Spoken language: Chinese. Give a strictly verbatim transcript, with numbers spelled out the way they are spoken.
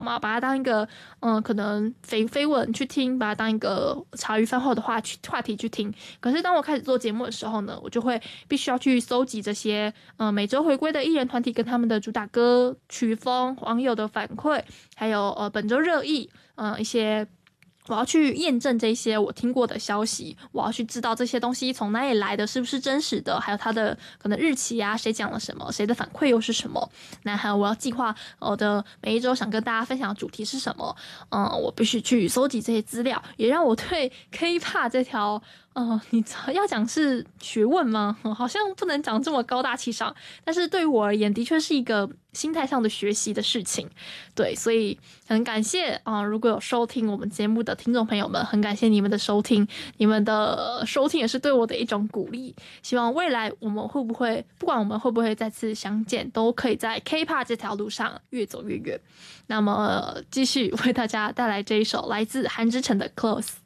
嘛，把它当一个嗯、呃，可能绯绯闻去听，把它当一个茶余饭后的话去话题去听。可是当我开始做节目的时候呢，我就会必须要去搜集这些呃每周回归的艺人团体跟他们的主打歌曲风、网友的反馈，还有呃本周热议，呃一些。我要去验证这些我听过的消息，我要去知道这些东西从哪里来的，是不是真实的，还有它的可能日期啊，谁讲了什么，谁的反馈又是什么。那还有我要计划我的每一周想跟大家分享的主题是什么。嗯，我必须去搜集这些资料，也让我对 K-pop 这条。嗯、呃，你要讲是学问吗？好像不能讲这么高大气上，但是对于我而言，的确是一个心态上的学习的事情。对，所以很感谢啊、呃！如果有收听我们节目的听众朋友们，很感谢你们的收听，你们的收听也是对我的一种鼓励。希望未来我们会不会，不管我们会不会再次相见，都可以在 K-pop 这条路上越走越远。那么，继续为大家带来这一首来自韩之城的《Close》。